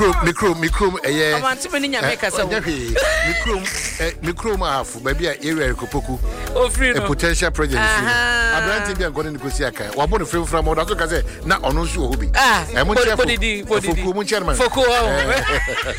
Mikrom eh amanti me nya make asa Mikrom afu baby area Kopoku ofri no a potential project abranti bi ankon ni kosi aka wabo no frem from oda to ka say na ono nso obi body foku mu chairman foku